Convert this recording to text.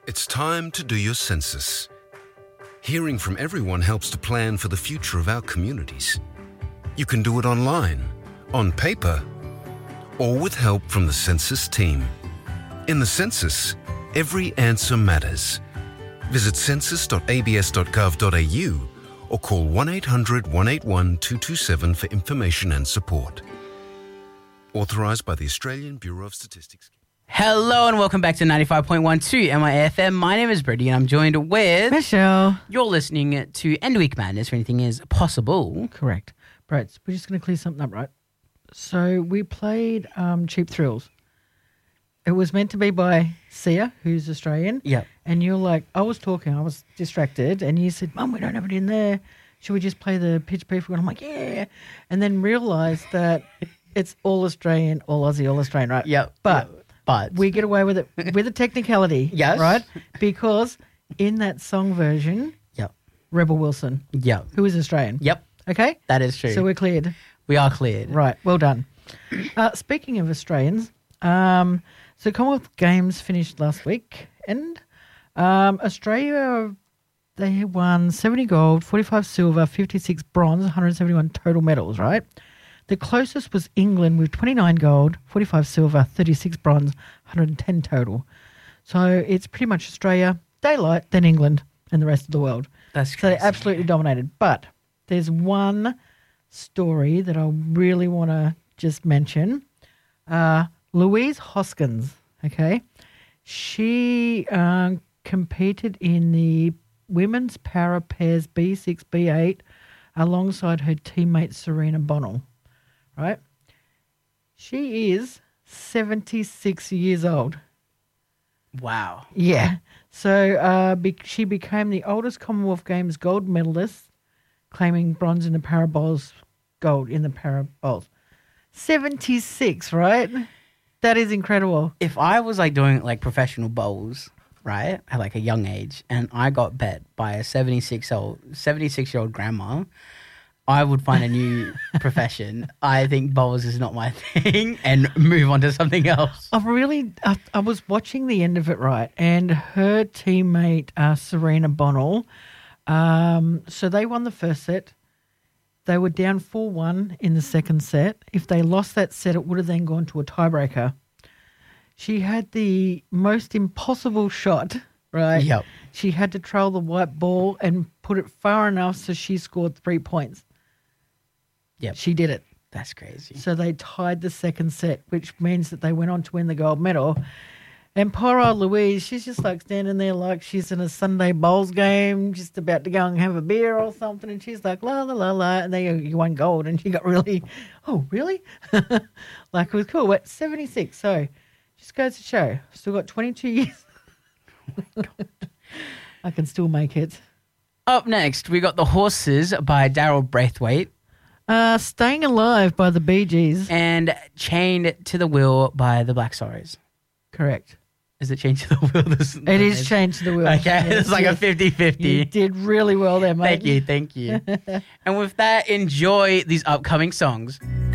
It's time to do your census. Hearing from everyone helps to plan for the future of our communities. You can do it online, on paper, or with help from the census team. In the census, every answer matters. Visit census.abs.gov.au or call 1-800-181-227 for information and support. Authorised by the Australian Bureau of Statistics. Hello and welcome back to 95.12 MIFM. My name is Brittany and I'm joined with... Michelle. You're listening to End Week Madness, where anything is possible. Correct. Right, we're just going to clear something up, right? So we played Cheap Thrills. It was meant to be by Sia, who's Australian. Yeah. And you're like, I was talking, I was distracted, and you said, Mum, we don't have it in there. Should we just play the Pitch Perfect? And I'm like, yeah. And then realised that it's all Australian, all Aussie, all Australian, right? Yeah. But we get away with it with a technicality. Yes. Right? Because in that song version, Yep. Rebel Wilson, Yep. who is Australian. Yep. Okay? That is true. So we're cleared. We are cleared. Right, well done. Speaking of Australians, so Commonwealth Games finished last week, and Australia, they won 70 gold, 45 silver, 56 bronze, 171 total medals, right? The closest was England with 29 gold, 45 silver, 36 bronze, 110 total. So it's pretty much Australia, daylight, then England, and the rest of the world. That's So crazy. they absolutely dominated. But there's one story that I really want to just mention. Louise Hoskins, okay? She competed in the women's para pairs B6, B8 alongside her teammate Serena Bonnell, right? She is 76 years old. Wow. Yeah. So she became the oldest Commonwealth Games gold medalist, claiming bronze in the para bowls, gold in the para bowls. 76, right? That is incredible. If I was like doing like professional bowls, right, at like a young age, and I got bet by a 76-year-old grandma, I would find a new profession. I think bowls is not my thing and move on to something else. I was watching the end of it, right, and her teammate Serena Bonnell, so they won the first set. They were down 4-1 in the second set. If they lost that set, it would have then gone to a tiebreaker. She had the most impossible shot, right? Yep. She had to trail the white ball and put it far enough so she scored 3 points. Yep. She did it. That's crazy. So they tied the second set, which means that they went on to win the gold medal. And poor old Louise, she's just like standing there like she's in a Sunday bowls game, just about to go and have a beer or something. And she's like, la, la, la, la. And they go, you won gold. And she got really, oh, really? Like it was cool. But 76. So just goes to show, still got 22 years. I can still make it. Up next, we got The Horses by Daryl Braithwaite. Staying Alive by the Bee Gees. And Chained to the Wheel by the Black Sorrows. Correct. Is it Chained to the Wheel? It is Chained to the Wheel. Okay, Yes, it's like yes. a 50-50. You did really well there, mate. Thank you. And with that, enjoy these upcoming songs.